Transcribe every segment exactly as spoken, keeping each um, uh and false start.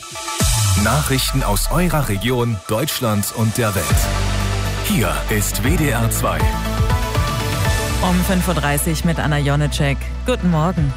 Nachrichten aus eurer Region, Deutschland und der Welt. Hier ist W D R zwei. Um fünf Uhr dreißig mit Anna Jonecek. Guten Morgen.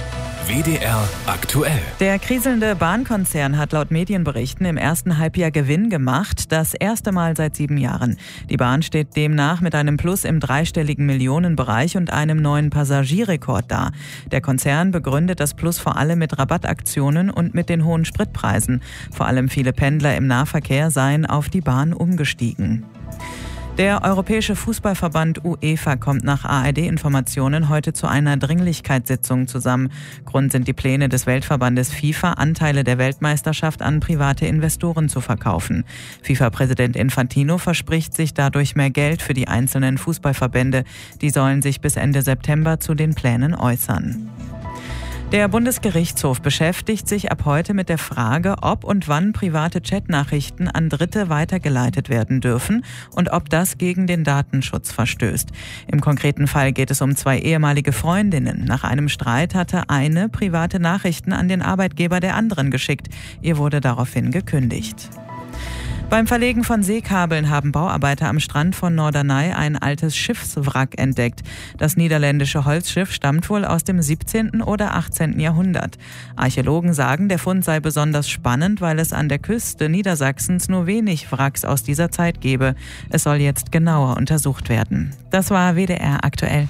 W D R aktuell. Der kriselnde Bahnkonzern hat laut Medienberichten im ersten Halbjahr Gewinn gemacht. Das erste Mal seit sieben Jahren. Die Bahn steht demnach mit einem Plus im dreistelligen Millionenbereich und einem neuen Passagierrekord da. Der Konzern begründet das Plus vor allem mit Rabattaktionen und mit den hohen Spritpreisen. Vor allem viele Pendler im Nahverkehr seien auf die Bahn umgestiegen. Der Europäische Fußballverband UEFA kommt nach A R D-Informationen heute zu einer Dringlichkeitssitzung zusammen. Grund sind die Pläne des Weltverbandes FIFA, Anteile der Weltmeisterschaft an private Investoren zu verkaufen. FIFA-Präsident Infantino verspricht sich dadurch mehr Geld für die einzelnen Fußballverbände. Die sollen sich bis Ende September zu den Plänen äußern. Der Bundesgerichtshof beschäftigt sich ab heute mit der Frage, ob und wann private Chatnachrichten an Dritte weitergeleitet werden dürfen und ob das gegen den Datenschutz verstößt. Im konkreten Fall geht es um zwei ehemalige Freundinnen. Nach einem Streit hatte eine private Nachrichten an den Arbeitgeber der anderen geschickt. Ihr wurde daraufhin gekündigt. Beim Verlegen von Seekabeln haben Bauarbeiter am Strand von Norderney ein altes Schiffswrack entdeckt. Das niederländische Holzschiff stammt wohl aus dem siebzehnten oder achtzehnten Jahrhundert. Archäologen sagen, der Fund sei besonders spannend, weil es an der Küste Niedersachsens nur wenig Wracks aus dieser Zeit gebe. Es soll jetzt genauer untersucht werden. Das war W D R aktuell.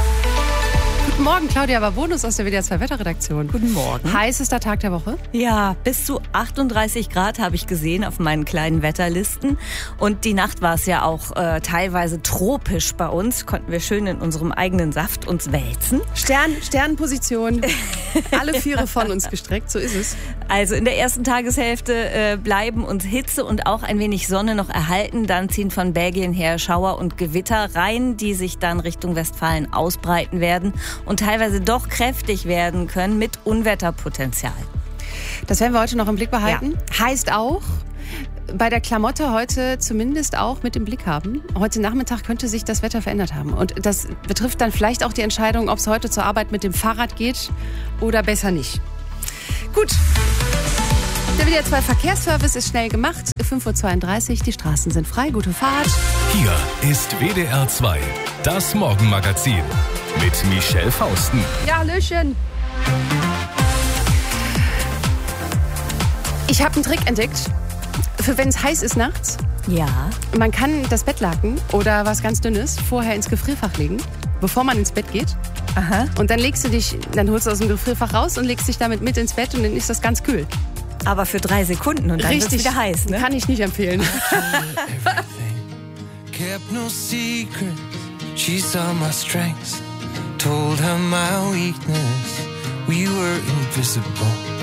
Guten Morgen, Claudia Wabonus aus der W D R zwei Wetterredaktion. Guten Morgen. Heißester Tag der Woche? Ja, bis zu achtunddreißig Grad habe ich gesehen auf meinen kleinen Wetterlisten. Und die Nacht war es ja auch äh, teilweise tropisch bei uns. Konnten wir schön in unserem eigenen Saft uns wälzen. Stern, Sternposition, alle Viere von uns gestreckt, so ist es. Also in der ersten Tageshälfte äh, bleiben uns Hitze und auch ein wenig Sonne noch erhalten. Dann ziehen von Belgien her Schauer und Gewitter rein, die sich dann Richtung Westfalen ausbreiten werden und teilweise doch kräftig werden können mit Unwetterpotenzial. Das werden wir heute noch im Blick behalten. Ja. Heißt auch, bei der Klamotte heute zumindest auch mit im Blick haben. Heute Nachmittag könnte sich das Wetter verändert haben. Und das betrifft dann vielleicht auch die Entscheidung, ob es heute zur Arbeit mit dem Fahrrad geht oder besser nicht. Gut. Der W D R zwei Verkehrsservice ist schnell gemacht. fünf Uhr zweiunddreißig, die Straßen sind frei. Gute Fahrt. Hier ist W D R zwei, das Morgenmagazin mit Michelle Fausten. Ja, Hallöchen. Ich habe einen Trick entdeckt, für wenn es heiß ist nachts. Ja. Man kann das Bettlaken oder was ganz Dünnes vorher ins Gefrierfach legen, bevor man ins Bett geht. Aha. Und dann legst du dich, dann holst du aus dem Gefrierfach raus und legst dich damit mit ins Bett und dann ist das ganz kühl. Aber für drei Sekunden und dann wird es wieder heiß, ne? Kann ich nicht empfehlen. Kept no secret, she saw my strengths, told her my weakness, we were invisible.